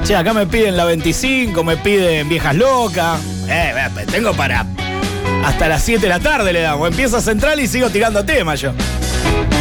Che, acá me piden la 25, me piden Viejas Locas. Tengo para... Hasta las 7 de la tarde le damos. Empieza Central y sigo tirando temas yo.